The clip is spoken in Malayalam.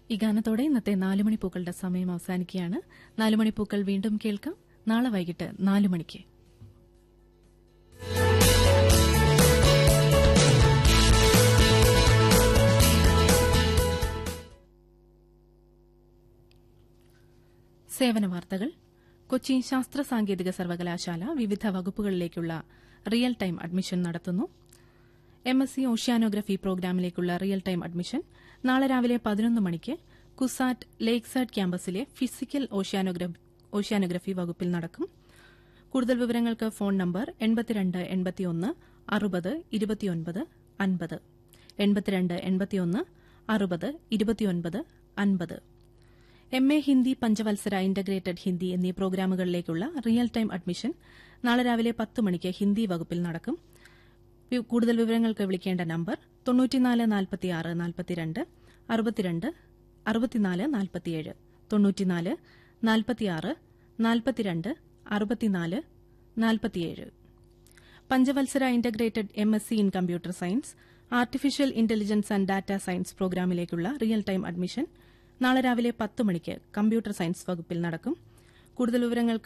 ഈ ഗാനത്തോടെ ഇന്നത്തെ 4 മണിപ്പൂക്കളുടെ സമയം അവസാനിക്കുകയാണ്. 4 മണിപ്പൂക്കൾ വീണ്ടും കേൾക്കാം നാളെ വൈകിട്ട് 4 മണിക്ക്. സേവന വാർത്തകൾ. കൊച്ചി ശാസ്ത്ര സാങ്കേതിക സർവകലാശാല വിവിധ വകുപ്പുകളിലേക്കുള്ള റിയൽ ടൈം അഡ്മിഷൻ നടത്തുന്നു. MSc oceanography പ്രോഗ്രാമിലേക്കുള്ള real time admission നാളെ രാവിലെ 11 മണിക്ക് കുസാറ്റ് ലേക്സൈഡ് ക്യാമ്പസിലെ ഫിസിക്കൽ ഓഷ്യാനോഗ്രഫി വകുപ്പിൽ നടക്കും. കൂടുതൽ വിവരങ്ങൾക്ക് ഫോൺ നമ്പർ 82 81 60 29 50 82 81 60 29 50. MA ഹിന്ദി പഞ്ചവത്സര ഇന്റഗ്രേറ്റഡ് ഹിന്ദി എന്നീ പ്രോഗ്രാമുകളിലേക്കുള്ള റിയൽ ടൈം അഡ്മിഷൻ നാളെ രാവിലെ 10 മണിക്ക് ഹിന്ദി വകുപ്പിൽ നടക്കും. കൂടുതൽ വിവരങ്ങൾക്ക് വിളിക്കേണ്ട നമ്പർ 94 46 42 62 64 47 94 46 42 64 47. പഞ്ചവത്സര integrated MSc in computer science, artificial intelligence and data science പ്രോഗ്രാമിലേക്കുള്ള real time admission നാളെ രാവിലെ 10 മണിക്ക് കമ്പ്യൂട്ടർ സയൻസ് വകുപ്പിൽ നടക്കും. കൂടുതൽ വിവരങ്ങൾക്ക്